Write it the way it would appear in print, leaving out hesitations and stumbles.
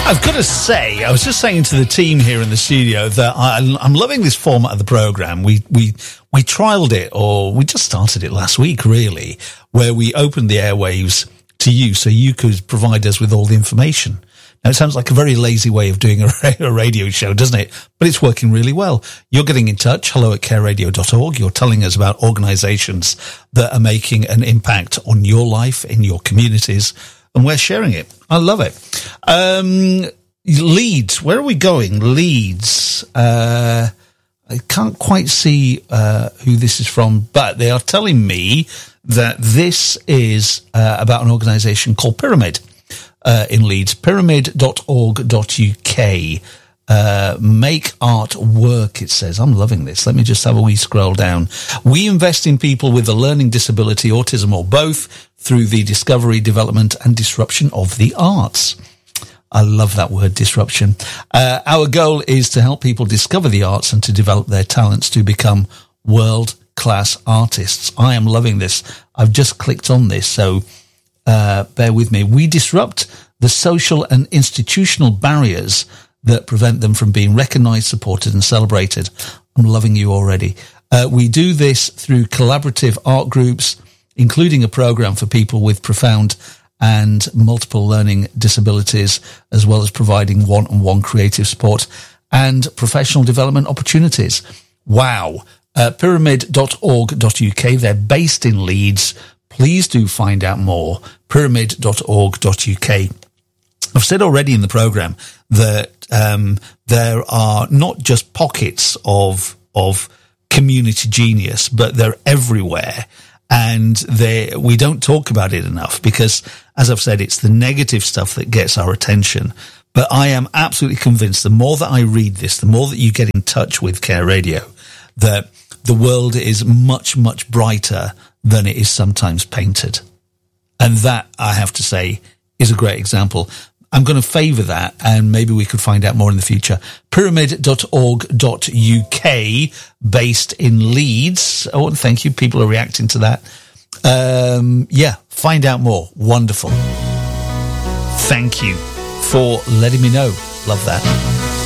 I've got to say, I was just saying to the team here in the studio that I'm loving this format of the programme. We trialled it, or we just started it last week, really, where we opened the airwaves to you so you could provide us with all the information. Now, it sounds like a very lazy way of doing a radio show, doesn't it? But it's working really well. You're getting in touch, hello@careradio.org. You're telling us about organisations that are making an impact on your life, in your communities, and we're sharing it. I love it. Leeds. Where are we going? Leeds. I can't quite see who this is from, but they are telling me that this is about an organisation called Pyramid in Leeds. Pyramid.org.uk. Make art work, it says. I'm loving this. Let me just have a wee scroll down. We invest in people with a learning disability, autism, or both through the discovery, development, and disruption of the arts. I love that word, disruption. Our goal is to help people discover the arts and to develop their talents to become world-class artists. I am loving this. I've just clicked on this, so bear with me. We disrupt the social and institutional barriers that prevent them from being recognised, supported, and celebrated. I'm loving you already. We do this through collaborative art groups, including a programme for people with profound and multiple learning disabilities, as well as providing one-on-one creative support and professional development opportunities. Wow. Pyramid.org.uk. They're based in Leeds. Please do find out more. Pyramid.org.uk. I've said already in the programme that there are not just pockets of community genius, but they're everywhere. And we don't talk about it enough because, as I've said, it's the negative stuff that gets our attention. But I am absolutely convinced the more that I read this, the more that you get in touch with Care Radio, that the world is much, much brighter than it is sometimes painted. And that, I have to say, is a great example. I'm going to favour that, and maybe we could find out more in the future. Pyramid.org.uk, based in Leeds. Oh, and thank you. People are reacting to that. Find out more. Wonderful. Thank you for letting me know. Love that.